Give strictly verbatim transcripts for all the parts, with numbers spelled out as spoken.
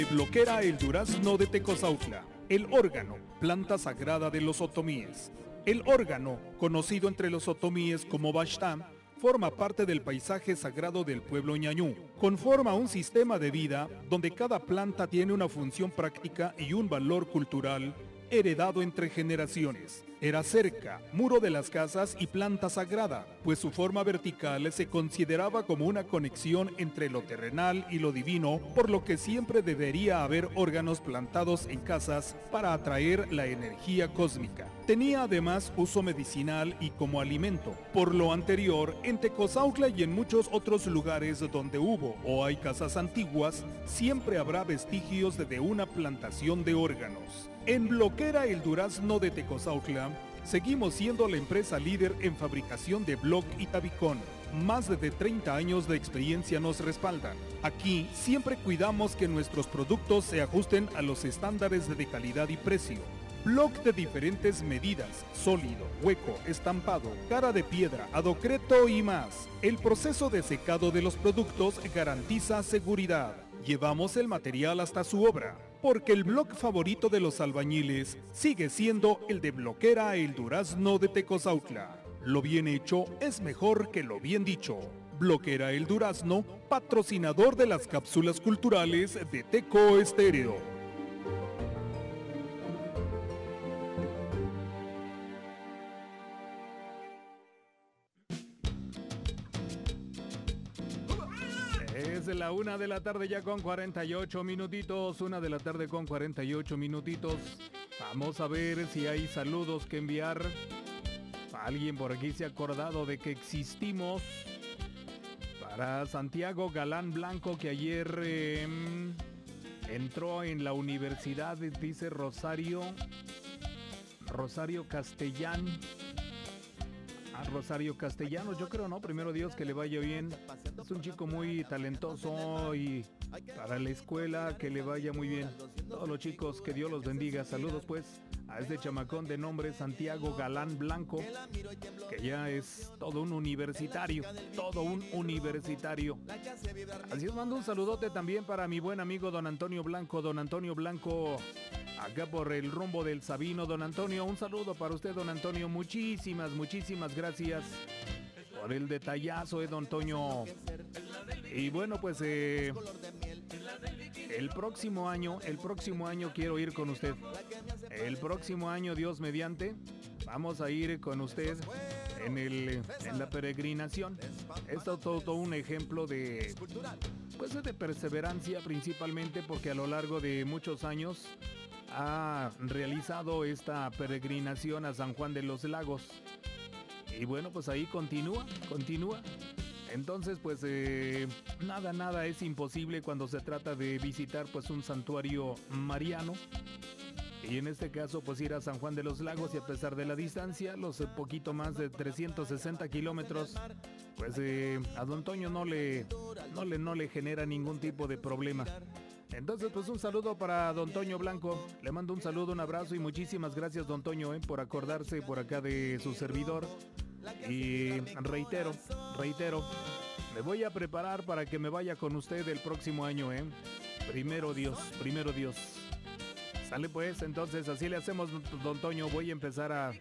Bloquera el durazno de Tecozautla, el órgano, planta sagrada de los otomíes. El órgano, conocido entre los otomíes como Baxtán, forma parte del paisaje sagrado del pueblo ñañú. Conforma un sistema de vida donde cada planta tiene una función práctica y un valor cultural heredado entre generaciones. Era cerca, muro de las casas y planta sagrada, pues su forma vertical se consideraba como una conexión entre lo terrenal y lo divino, por lo que siempre debería haber órganos plantados en casas para atraer la energía cósmica. Tenía además uso medicinal y como alimento. Por lo anterior, en Tecozautla y en muchos otros lugares donde hubo o hay casas antiguas, siempre habrá vestigios de una plantación de órganos. En Bloquera el Durazno de Tecozautla, seguimos siendo la empresa líder en fabricación de bloc y tabicón. Más de treinta años de experiencia nos respaldan. Aquí siempre cuidamos que nuestros productos se ajusten a los estándares de calidad y precio. Bloc de diferentes medidas, sólido, hueco, estampado, cara de piedra, adocreto y más. El proceso de secado de los productos garantiza seguridad. Llevamos el material hasta su obra, porque el bloc favorito de los albañiles sigue siendo el de Bloquera el Durazno de Tecozautla. Lo bien hecho es mejor que lo bien dicho. Bloquera el Durazno, patrocinador de las cápsulas culturales de Teco Estéreo. Es la una de la tarde ya con cuarenta y ocho minutitos, una de la tarde con cuarenta y ocho minutitos. Vamos a ver si hay saludos que enviar. Alguien por aquí se ha acordado de que existimos. Para Santiago Galán Blanco, que ayer eh, entró en la universidad, dice Rosario, Rosario Castellán. A Rosario Castellanos, yo creo, ¿no? Primero Dios, que le vaya bien. Es un chico muy talentoso y para la escuela que le vaya muy bien. Todos los chicos, que Dios los bendiga. Saludos pues a este chamacón de nombre Santiago Galán Blanco, que ya es todo un universitario, todo un universitario. Así es, mando un saludote también para mi buen amigo don Antonio Blanco, don Antonio Blanco, acá por el rumbo del Sabino. Don Antonio, un saludo para usted, don Antonio. Muchísimas, muchísimas gracias por el detallazo, eh, don Antonio. Y bueno, pues eh, el próximo año, el próximo año quiero ir con usted. El próximo año, Dios mediante, vamos a ir con usted en, el, en la peregrinación. Esto es todo, todo un ejemplo de, pues, de perseverancia, principalmente porque a lo largo de muchos años ha realizado esta peregrinación a San Juan de los Lagos. Y bueno, pues ahí continúa, continúa. Entonces, pues eh, nada, nada es imposible cuando se trata de visitar pues un santuario mariano. Y en este caso, pues ir a San Juan de los Lagos, y a pesar de la distancia, los eh, poquito más de trescientos sesenta kilómetros, pues eh, a don Toño no le, no le, no le genera ningún tipo de problema. Entonces, pues un saludo para don Toño Blanco. Le mando un saludo, un abrazo y muchísimas gracias, don Toño, eh, por acordarse por acá de su servidor. Y reitero, reitero, me voy a preparar para que me vaya con usted el próximo año, ¿eh? Primero Dios, primero Dios. Sale pues, entonces así le hacemos, don Toño. Voy a empezar a,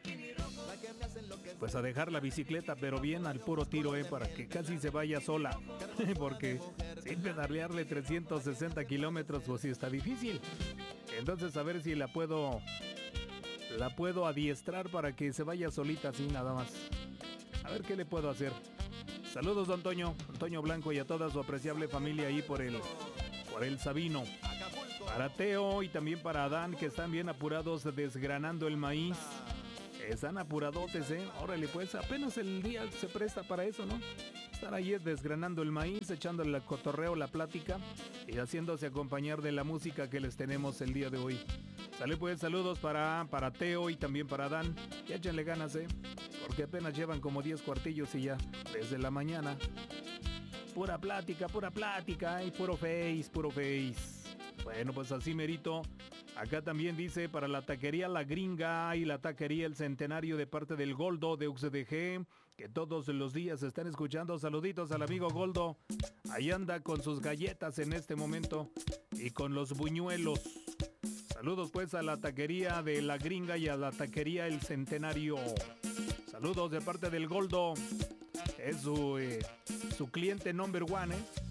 pues a dejar la bicicleta, pero bien al puro tiro, ¿eh? Para que casi se vaya sola. Porque sin pedalearle trescientos sesenta kilómetros, pues sí está difícil. Entonces a ver si la puedo, la puedo adiestrar para que se vaya solita así nada más. A ver qué le puedo hacer. Saludos, don Toño, don Toño Blanco, y a toda su apreciable familia ahí por el, por el Sabino. Para Teo y también para Adán, que están bien apurados desgranando el maíz. Están apuradotes, ¿eh? Órale, pues apenas el día se presta para eso, ¿no? Estar ahí desgranando el maíz, echándole el cotorreo, la plática y haciéndose acompañar de la música que les tenemos el día de hoy. Sale pues, saludos para, para Teo y también para Adán. Y échenle ganas, ¿eh? Porque apenas llevan como diez cuartillos y ya, desde la mañana. Pura plática, pura plática, y puro face, puro face. Bueno, pues así merito. Acá también dice para la taquería La Gringa y la taquería El Centenario de parte del Goldo de U X D G, que todos los días están escuchando. Saluditos al amigo Goldo. Ahí anda con sus galletas en este momento. y con los buñuelos. Saludos pues a la taquería de La Gringa y a la taquería El Centenario. Saludos de parte del Goldo. Es su, eh, su cliente number one, ¿eh?